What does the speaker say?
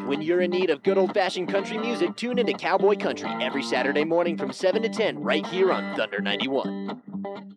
When you're in need of good old-fashioned country music, tune into Cowboy Country every Saturday morning from 7 to 10 right here on Thunder 91.